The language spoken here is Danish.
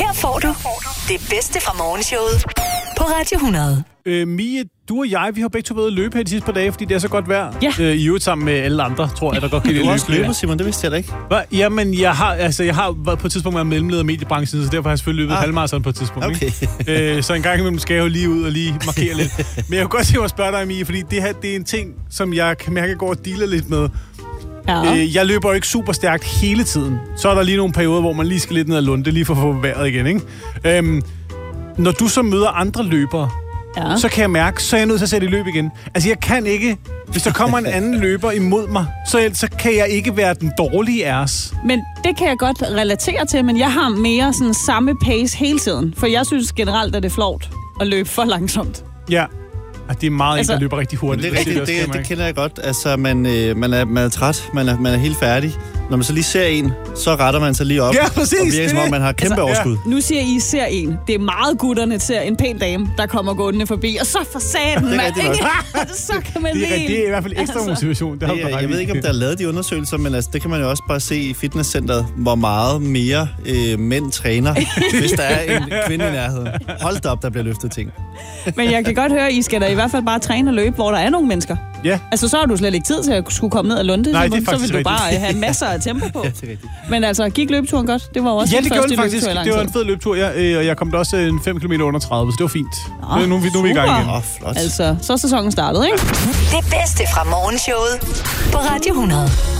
Her får du det bedste fra morgenshowet på Radio 100. Mie, du og jeg, vi har begge to været at løbe her de sidste par dage, fordi det er så godt vejr. Ja. I øvrigt sammen med alle andre, tror jeg, der godt kan lide Du har også løbet, Simon, det vidste jeg da ikke. Hva? Jamen, jeg har været på et tidspunkt været mellemleder af mediebranchen, så derfor har jeg selvfølgelig løbet halvmarathon på et tidspunkt. Okay. Ikke? Så en gang imellem skal jeg jo lige ud og lige markere lidt. Men jeg kunne godt se mig at spørge dig, Mie, fordi det her, det er en ting, som jeg kan mærke, at jeg går og dealer lidt med. Ja. Jeg løber jo ikke super stærkt hele tiden. Så er der lige nogle perioder, hvor man lige skal lidt ned ad lunde, lige for at få vejret igen, ikke? Når du så møder andre løbere, så kan jeg mærke, så er jeg nødt til at sætte i løb igen. Altså, jeg kan ikke... Hvis der kommer en anden løber imod mig, så kan jeg ikke være den dårlige af os. Men det kan jeg godt relatere til, men jeg har mere sådan samme pace hele tiden. For jeg synes generelt, at det er flovt at løbe for langsomt. Ja. Det er meget ikke, der løber rigtig hurtigt. Det er rigtigt, det kender jeg godt. Altså, man er træt, man er helt færdig. Når man så lige ser en, så retter man sig lige op. Ja, præcis. Og virker som om, man har kæmpe overskud. Ja. Nu siger I ser en. Det er meget gutterne ser en pæn dame, der kommer gående forbi. Og så for satan, mand. Så kan man lige... Det er i hvert fald ekstra motivation. Jeg ved ikke, om der er lavet de undersøgelser, men altså, det kan man jo også bare se i fitnesscenteret, hvor meget mere mænd træner, hvis der er en kvinde i nærheden. Hold da op, der bliver løftet ting. Men jeg kan godt høre, I skal da i hvert fald bare træne og løbe, hvor der er nogle mennesker. Ja. Altså, så har du slet ikke tid til at skulle komme ned og lunde. Nej, det er så vil du bare have masser af tempo på. Ja, det er rigtigt. Men altså, gik løbeturen godt? Det var også det gjorde det faktisk. Det var en fed løbetur, og jeg kom da også en 5 km under 30, så det var fint. Nu er vi i gang igen. Flot. Altså, så er sæsonen startet, ikke? Det bedste fra morgenshowet på Radio 100.